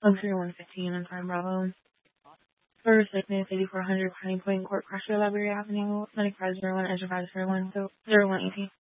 Luxury 115 on Prime Bravo. First, Nickname 8400 Pine Point Court, Crusher, Library Avenue, Medic 501, Edge 501, so 0118.